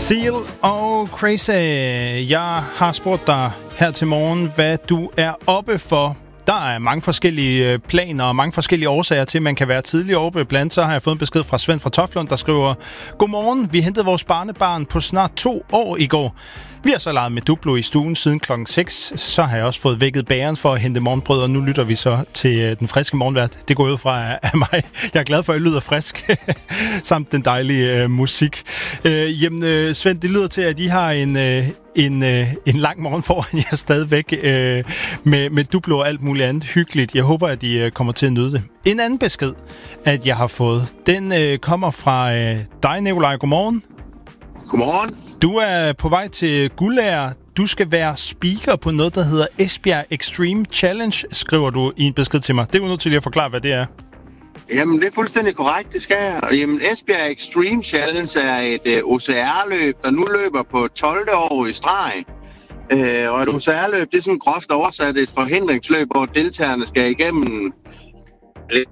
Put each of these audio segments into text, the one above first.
Seal og Crazy. Jeg har spurgt dig her til morgen, hvad du er oppe for. Der er mange forskellige planer og mange forskellige årsager til, at man kan være tidlig oppe. Blandt så har jeg fået en besked fra Svend fra Toflund, der skriver: Godmorgen, vi hentede vores barnebarn på snart 2 år i går. Vi har så leget med Duplo i stuen siden klokken 6. Så har jeg også fået vækket bageren for at hente morgenbrød, og nu lytter vi så til den friske morgenvært. Det går ud fra af mig. Jeg er glad for, at jeg lyder frisk. Samt den dejlige musik. Jamen, Svend, det lyder til, at I har en lang morgen foran jer stadigvæk med Duplo og alt muligt andet hyggeligt. Jeg håber, at I kommer til at nyde det. En anden besked, at jeg har fået, den kommer fra dig, Nikolaj. Godmorgen. Godmorgen. Du er på vej til Guldager. Du skal være speaker på noget, der hedder Esbjerg Extreme Challenge, skriver du i en besked til mig. Det er jo nødt til lige at forklare, hvad det er. Jamen, det er fuldstændig korrekt, det skal jeg. Jamen, Esbjerg Extreme Challenge er et OCR-løb, der nu løber på 12. år i streg. Og et OCR-løb, det er sådan groft oversat et forhindringsløb, hvor deltagerne skal igennem lidt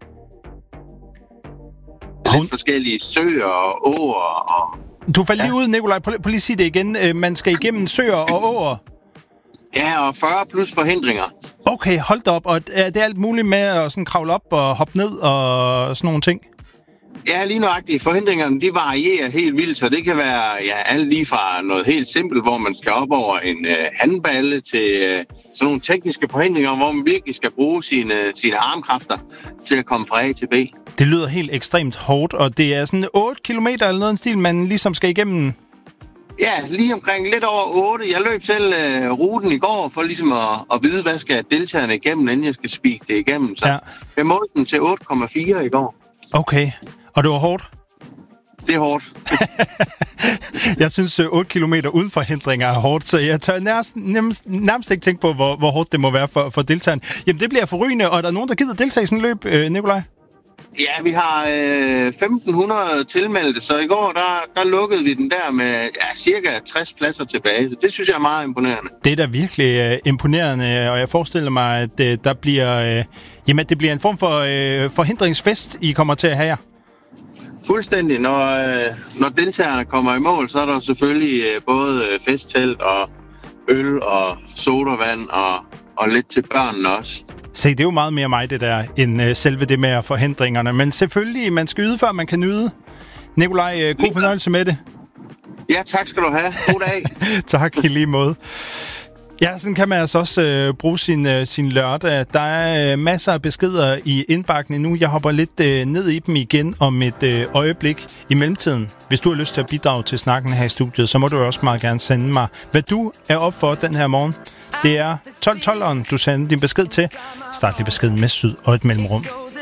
forskellige søer og åer og... Du faldt lige ud, Nikolaj. Prøv lige at sige det igen. Man skal igennem søer og åer. Ja, og 40 plus forhindringer. Okay, hold da op. Og er det alt muligt med at sådan kravle op og hoppe ned og sådan nogle ting? Ja, lige nøjagtigt. Forhindringerne, de varierer helt vildt, så det kan være alt lige fra noget helt simpelt, hvor man skal op over en handballe, til sådan nogle tekniske forhindringer, hvor man virkelig skal bruge sine armkræfter til at komme fra A til B. Det lyder helt ekstremt hårdt, og det er sådan 8 kilometer eller noget en stil, man ligesom skal igennem. Ja, lige omkring lidt over 8. Jeg løb selv ruten i går for ligesom at vide, hvad skal deltagerne igennem, inden jeg skal speak det igennem. Så jeg målte den til 8,4 i går. Okay, og det var hårdt? Det er hårdt. Jeg synes, 8 kilometer uden forhindringer er hårdt, så jeg tør nærmest ikke tænke på, hvor hårdt det må være for deltagerne. Jamen, det bliver forrygende, og er der nogen, der gider deltage i sådan et løb, Nikolaj? Ja, vi har 1.500 tilmeldte, så i går der lukkede vi den der med cirka 60 pladser tilbage. Så det synes jeg er meget imponerende. Det er da virkelig imponerende, og jeg forestiller mig, at der bliver, det bliver en form for forhindringsfest, I kommer til at have jer. Fuldstændig. Når deltagerne kommer i mål, så er der selvfølgelig både festtelt og øl og sodavand og lidt til børnene også. Se, det er jo meget mere mig, det der, end selve det med forhindringerne. Men selvfølgelig, man skal yde, før man kan nyde. Nikolaj, god fornøjelse med det. Ja, tak skal du have. God dag. Tak i lige måde. Ja, sådan kan man altså også bruge sin lørdag. Der er masser af beskeder i indbakken endnu. Jeg hopper lidt ned i dem igen om et øjeblik. I mellemtiden, hvis du har lyst til at bidrage til snakken her i studiet, så må du også meget gerne sende mig, hvad du er op for den her morgen. Det er 12-12'eren, du sender din besked til. Start lige beskeden med syd og et mellemrum.